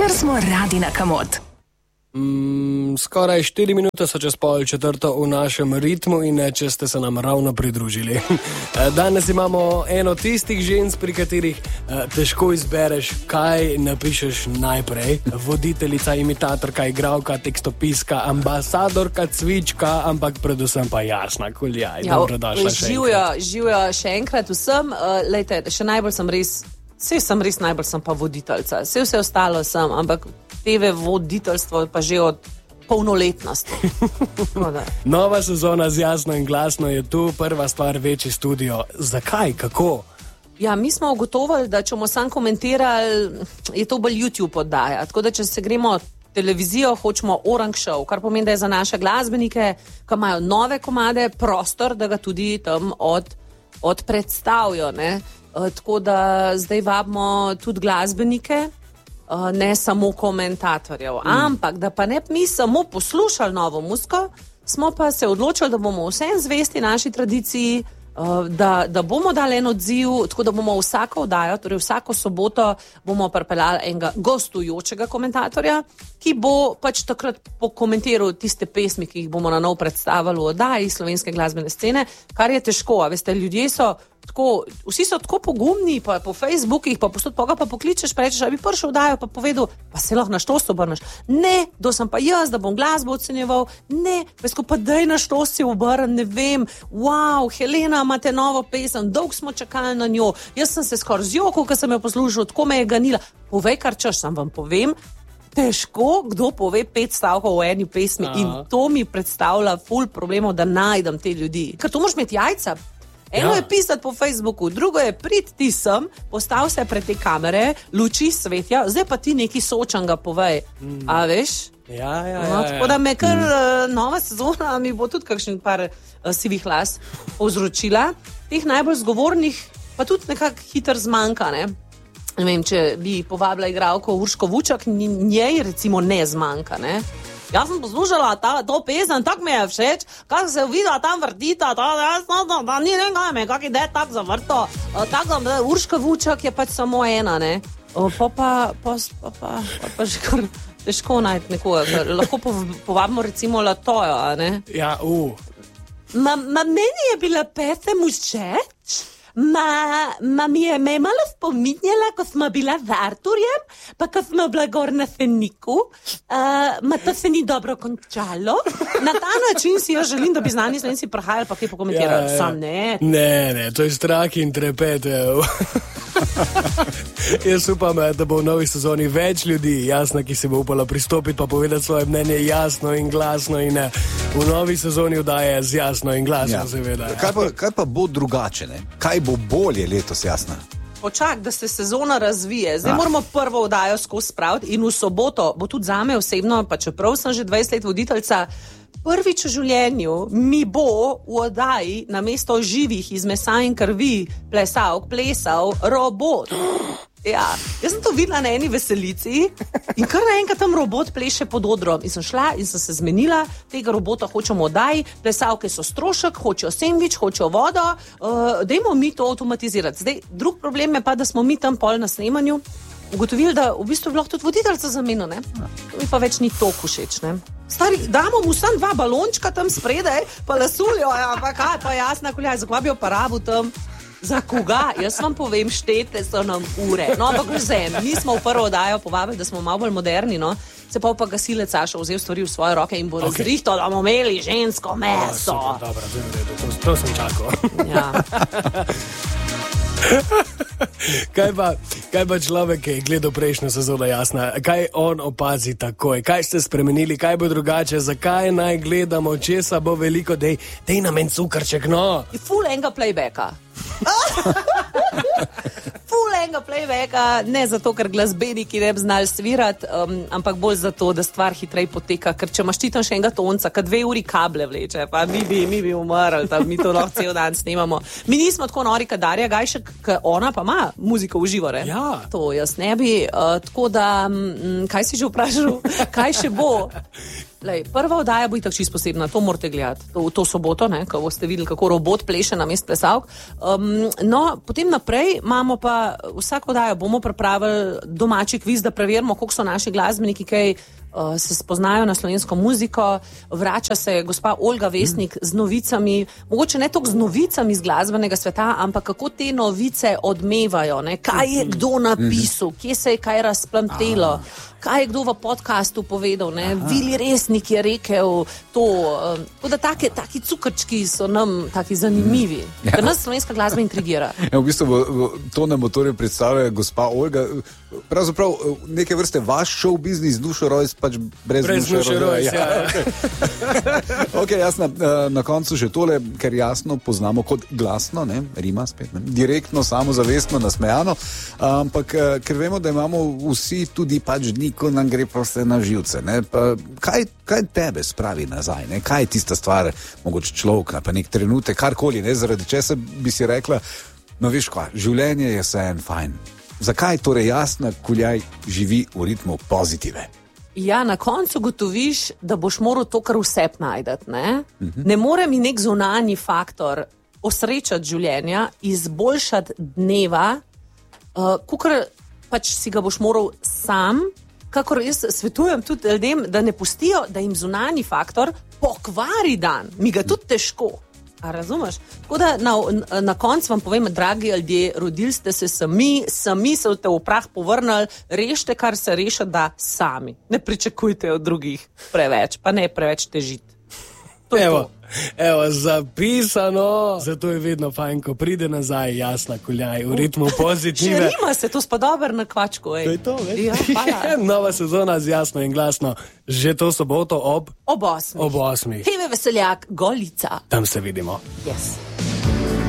ker smo radi na kamot. Skoraj 4 minute so čez 3:30 v našem ritmu in če ste se nam ravno pridružili. Danes imamo eno tistih žensk, pri katerih težko izbereš, kaj napišeš najprej. Voditeljica, imitatorka, igralka, tekstopiska, ambasadorka, cvička, ampak predvsem pa Jasna Kuljaj. Dobrodošla še enkrat. Živijo še enkrat vsem. Lejte, še najbolj sem res... najbolj sem pa voditeljca. Vse ostalo sem, ampak TV voditeljstvo pa že od polnoletnosti. Nova sezona z Jasno in Glasno je tu, prva stvar, večji studio. Zakaj? Kako? Ja, mi smo ugotovili, da če bomo sam komentirali, je to bolj YouTube oddaja. Tako da, če se gremo televizijo, hočemo Orang Show, kar pomeni, da je za naše glasbenike, ki imajo nove komade, prostor, da ga tudi tam odpredstavijo, ne? Tako da zdaj vabimo tudi glasbenike, ne samo komentatorjev. Ampak, da pa ne mi samo poslušali novo muziko, smo pa se odločili, da bomo vsem zvesti naši tradiciji, da bomo dali en odziv, tako da bomo vsako oddajo, torej vsako soboto bomo pripeljali enega gostujočega komentatorja, ki bo pač takrat pokomentiral tiste pesmi, ki jih bomo na novo predstavili v oddaji slovenske glasbene scene, kar je težko, a veste, ljudje so tako, vsi so tako pogumni, pa po Facebookih, pa posod poga pa pokličeš, pa rečeš, da bi prišel oddajo, pa povedal, pa se lahko na što se obrneš. Ne, do sem pa jaz, da bom glasbo ocenjeval. Ne, vesko pa daj na što si obrn, ne vem. Wow, Helena, imate novo pesem, dolgo smo čakali na njo. Jaz sem se skoraj zjokal, ko sem jo poslušal, tako me je ganila. Povej, kar češ, sam vam povem. Težko, kdo pove 5 stavkov v eni pesmi. In to mi predstavlja ful problemov, da najdem te ljudi. Ker to moraš imeti jajca. Eno je pisati po Facebooku, drugo je priti ti sem, postav se pred te kamere, luči svetja, zdaj pa ti neki sočanga povej. A veš? Ja. Tako da me kar nova sezona mi bo tudi kakšen par sivih las povzročila. Teh najbolj zgovornih pa tudi nekako hitro zmanjka, ne? Ne vem, če bi povabila igralko Urško Vučak, njej recimo ne zmanjka, ne? Jaz sem poslušala to pesem, tako mi je všeč, kako se videla tam vrtita, da ni nekaj me, kak ide tak zavrto. Urška Vučak je pač samo ena, ne? Pa že kar težko najti nekoga, lahko povabimo recimo Latojo, a ne? Ja, Meni je bila pesem všeč. Mi je malo spominjala, ko smo bila z Arturjem, pa ko smo bila gor na Seniku, to se ni dobro končalo. Na ta način si jaz želim, da bi znani Slovenci prihajali, pa kaj pokomentirali. Sam ne. Ne, to je strah in trepet. Jaz upam, da bo v novi sezoni več ljudi, Jasna, ki se bo upala pristopiti pa povedati svoje mnenje jasno in glasno in v novi sezoni oddaje z Jasno in Glasno, seveda. Kaj pa bo drugače, ne? Kaj bo bolje letos, Jasna? Počak, da se sezona razvije. Zdaj moramo prvo oddajo skozi spraviti in v soboto bo tudi zame osebno, pa čeprav sem že 20 let voditeljca, prvič v življenju mi bo v oddaji namesto živih iz mesa in krvi plesal robot. Ja, jaz sem to videla na eni veselici in kar naenkrat tam robot pleše pod odrom. In sem šla in sem se zmenila, tega robota hočemo oddaji, plesalke so strošek, hočejo sendvič, hočejo vodo, dajmo mi to avtomatizirati. Zdaj, drug problem je pa, da smo mi tam pol na snemanju ugotovili, da v bistvu bi lahko tudi voditeljca zamenil, ne? To mi pa več ni toliko všeč, ne? Stari, damo mu sam 2 balončka tam spredaj, pa lasulijo, pa kaj, pa Jasna Kuljaj, zakaj bi jo pa rabil tam? Za koga? Jaz vam povem, štete so nam ure. No, ampak vsem, mi smo v prvo oddajo povabili, da smo malo bolj moderni, no? Se pa gasilec Sašo vzel stvari v svoje roke in bo razrihtal, da bomo imeli žensko meso. Dobro, zdaj v redu, to sem čakal. Ja. Kaj pa človek, ki je gledal prejšnjo sezono, Jasna? Kaj on opazi takoj? Kaj ste spremenili? Kaj bo drugače? Zakaj naj gledamo? Česa bo veliko? Dej nam en cukrček, no! Ful enega playbacka. Ful enega playbacka, ne zato, ker glasbeniki ne bi znali svirati, ampak bolj zato, da stvar hitrej poteka, ker če imaš ti tam še enega tonca, ka 2 uri kable vleče, pa mi bi umrli, mi to lahko cel dan snemamo. Mi nismo tako nori, kad Darja Gajšek, ker ona pa ima muziko v živo, ne? Ja. To jaz ne bi, tako da, kaj si že vprašal? Kaj še bo? Prva oddaja bo itak čisto posebna, to morate gledati, to soboto, ko boste videli, kako robot pleše na mest plesalk. Potem naprej imamo pa vsako oddajo, bomo pripravili domači kviz, da preverimo, koliko so naši glasbeniki, kaj se spoznajo na slovensko muziko. Vrača se gospa Olga Vesnik z novicami, mogoče ne toliko z novicami iz glasbenega sveta, ampak kako te novice odmevajo, kaj je kdo napisal, kje se je kaj razplamtelo, kaj je kdo v podcastu povedal, Vili Resnik je rekel to. Tako da taki cukrčki so nam taki zanimivi. Ker nas slovenska glasba intrigira. V bistvu to nam torej predstavlja gospa Olga. Pravzaprav neke vrste vaš show biznis, Nuša Rojs, pač brez Nuše Rojs. Ok, jasno, na koncu še tole, ker jasno poznamo kot glasno, rima spet, direktno, samozavestno, nasmejano, ampak ker vemo, da imamo vsi tudi pač dni, ko nam gre proste na živce. Kaj tebe spravi nazaj? Kaj je tista stvar, mogoče človek, pa nek trenutek, karkoli, zaradi česa bi si rekla, no veš kva, življenje je vseeno fajn. Zakaj torej Jasna Kuljaj živi v ritmu pozitive? Ja, na koncu gotoviš, da boš moral to kar vse najdeti. Ne more mi nek zunanji faktor osrečati življenja, izboljšati dneva, kakor pač si ga boš moral sam, kakor jaz svetujem tudi ljudem, da ne pustijo, da jim zunanji faktor pokvari dan. Mi ga tudi težko. A razumeš? Tako da na koncu vam povem, dragi ljudje, rodili ste se sami se v prah povrnili, rešite, kar se reša, da sami. Ne pričakujte od drugih preveč, pa ne preveč težiti. Evo, zapisano. Zato je vedno fajn, ko pride nazaj Jasna Kuljaj v ritmu pozitive. Še nima se, to spa dober na kvačku. To je to, veš? Ja, hvala. Nova sezona z Jasno in Glasno. Že to soboto ob 8. TV Veseljak, Golica. Tam se vidimo. Yes.